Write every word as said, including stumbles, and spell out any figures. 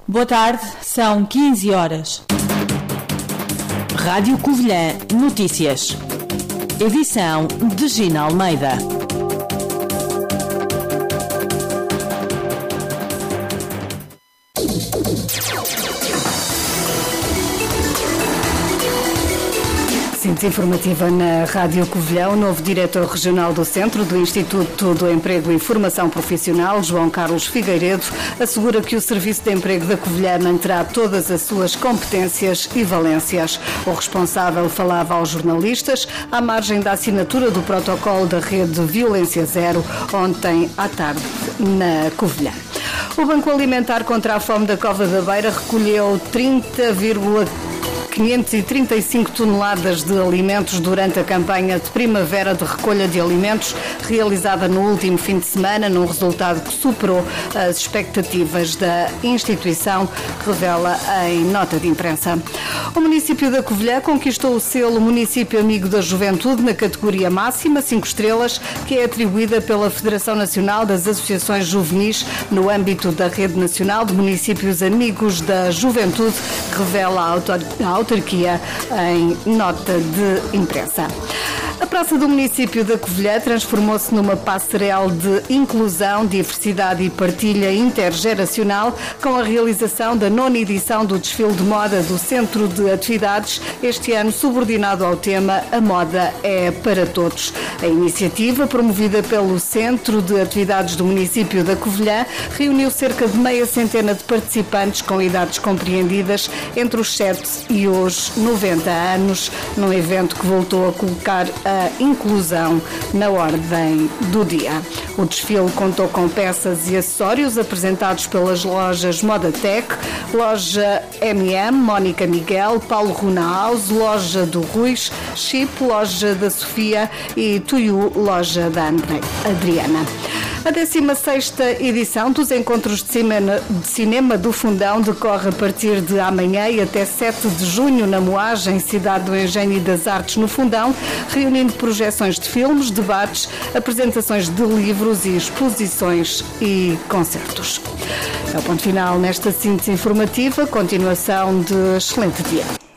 Boa tarde, são quinze horas. Rádio Covilhã Notícias. Edição de Gina Almeida. Síntese informativa na Rádio Covilhã. O novo diretor regional do Centro do Instituto do Emprego e Formação Profissional, João Carlos Figueiredo, assegura que o Serviço de Emprego da Covilhã manterá todas as suas competências e valências. O responsável falava aos jornalistas à margem da assinatura do protocolo da rede Violência Zero ontem à tarde na Covilhã. O Banco Alimentar contra a Fome da Cova da Beira recolheu trinta vírgula quinhentas e trinta e cinco toneladas de alimentos durante a campanha de primavera de recolha de alimentos realizada no último fim de semana, num resultado que superou as expectativas da instituição, revela em nota de imprensa. O município da Covilhã conquistou o selo Município Amigo da Juventude na categoria máxima, cinco estrelas, que é atribuída pela Federação Nacional das Associações Juvenis no âmbito da Rede Nacional de Municípios Amigos da Juventude, revela a autarquia autarquia em nota de imprensa. A Praça do Município da Covilhã transformou-se numa passarela de inclusão, diversidade e partilha intergeracional com a realização da nona edição do desfile de moda do Centro de Atividades, este ano subordinado ao tema A Moda é para Todos. A iniciativa, promovida pelo Centro de Atividades do Município da Covilhã, reuniu cerca de meia centena de participantes com idades compreendidas entre os sete e os noventa anos, num evento que voltou a colocar a inclusão na ordem do dia. O desfile contou com peças e acessórios apresentados pelas lojas Modatec, Loja M M, Mónica Miguel, Paulo Runa House, Loja do Ruiz, Chip, Loja da Sofia e Tuiu, Loja da Adriana. A décima sexta edição dos Encontros de Cinema, de Cinema do Fundão decorre a partir de amanhã e até sete de junho na Moagem, Cidade do Engenho e das Artes no Fundão, reunindo projeções de filmes, debates, apresentações de livros e exposições e concertos. É o ponto final nesta síntese informativa. Continuação de excelente dia.